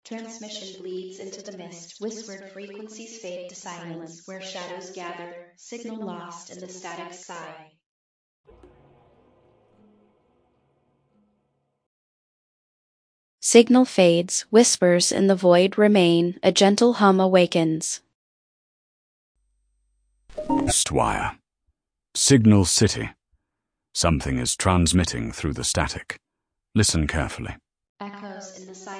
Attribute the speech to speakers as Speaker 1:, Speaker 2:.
Speaker 1: Transmission bleeds into the mist, whispered frequencies fade to silence, where shadows gather, signal lost in the static sky.
Speaker 2: Signal fades, whispers in the void remain, a gentle hum awakens.
Speaker 3: Wire. Signal City. Something is transmitting through the static. Listen carefully.
Speaker 1: Echoes in the silence.